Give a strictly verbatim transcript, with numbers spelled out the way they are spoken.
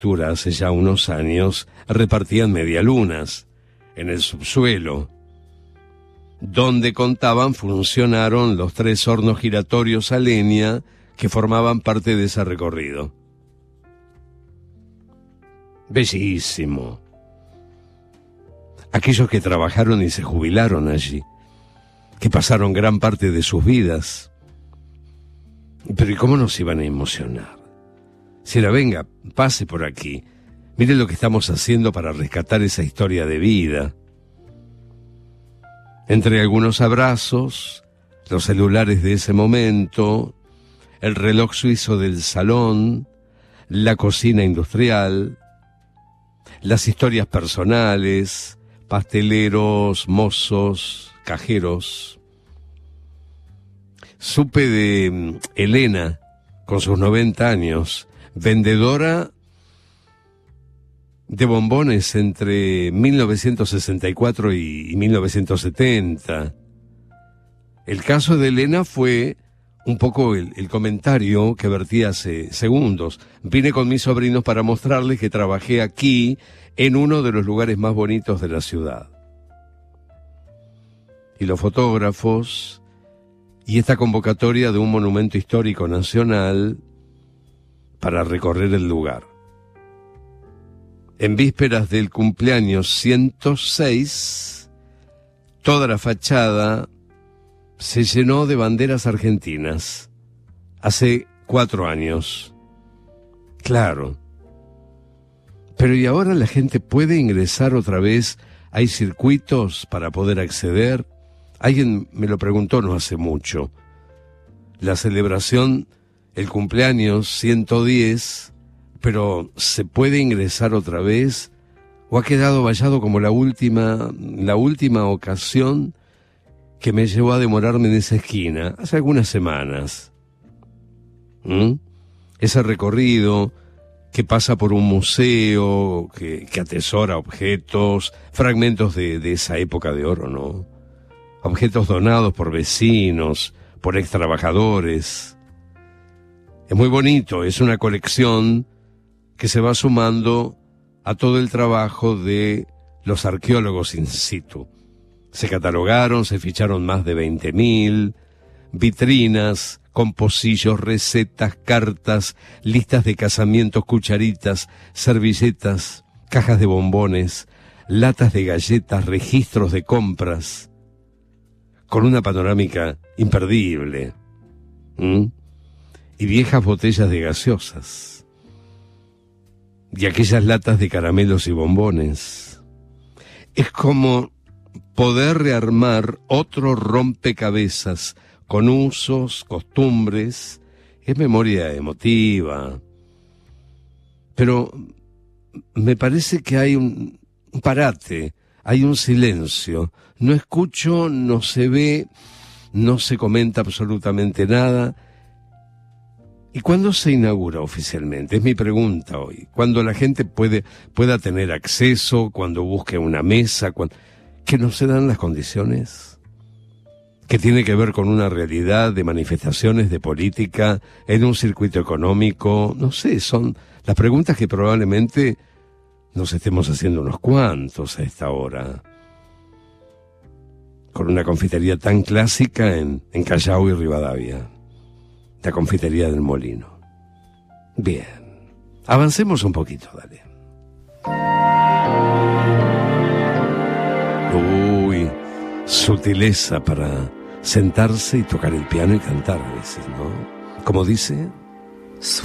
prefectura hace ya unos años repartían medialunas en el subsuelo. Donde contaban funcionaron los tres hornos giratorios a leña que formaban parte de ese recorrido. Bellísimo. Aquellos que trabajaron y se jubilaron allí, que pasaron gran parte de sus vidas. Pero ¿y cómo nos iban a emocionar? Si era, venga, pase por aquí, mire lo que estamos haciendo para rescatar esa historia de vida. Entre algunos abrazos, los celulares de ese momento, el reloj suizo del salón, la cocina industrial, las historias personales, pasteleros, mozos, cajeros. Supe de Elena, con sus noventa años, vendedora de bombones entre mil novecientos sesenta y cuatro y mil novecientos setenta. El caso de Elena fue un poco el, el comentario que vertí hace segundos. Vine con mis sobrinos para mostrarles que trabajé aquí, en uno de los lugares más bonitos de la ciudad. Y los fotógrafos, y esta convocatoria de un monumento histórico nacional para recorrer el lugar. En vísperas del cumpleaños ciento seis, toda la fachada se llenó de banderas argentinas. Hace cuatro años. Claro. Pero ¿y ahora la gente puede ingresar otra vez? ¿Hay circuitos para poder acceder? Alguien me lo preguntó no hace mucho. La celebración, el cumpleaños ciento diez, pero ¿se puede ingresar otra vez? ¿O ha quedado vallado como la última, la última ocasión que me llevó a demorarme en esa esquina hace algunas semanas? ¿Mm? Ese recorrido que pasa por un museo, que, que atesora objetos, fragmentos de, de esa época de oro, ¿no? Objetos donados por vecinos, por ex trabajadores. Es muy bonito, es una colección que se va sumando a todo el trabajo de los arqueólogos in situ. Se catalogaron, se ficharon más de veinte mil, vitrinas con pocillos, recetas, cartas, listas de casamientos, cucharitas, servilletas, cajas de bombones, latas de galletas, registros de compras, con una panorámica imperdible. ¿Mm? Y viejas botellas de gaseosas. Y aquellas latas de caramelos y bombones. Es como poder rearmar otro rompecabezas con usos, costumbres. Es memoria emotiva. Pero me parece que hay un, un parate, hay un silencio. No escucho, no se ve, no se comenta absolutamente nada. ¿Y cuándo se inaugura oficialmente? Es mi pregunta hoy. ¿Cuándo la gente puede, pueda tener acceso? ¿Cuándo busque una mesa? ¿Cuándo? ¿Que no se dan las condiciones? ¿Que tiene que ver con una realidad de manifestaciones de política en un circuito económico? No sé, son las preguntas que probablemente nos estemos haciendo unos cuantos a esta hora. Con una confitería tan clásica en, en Callao y Rivadavia. La confitería del Molino. Bien, avancemos un poquito, dale. Uy, sutileza para sentarse y tocar el piano y cantar a veces, ¿no? Como dice...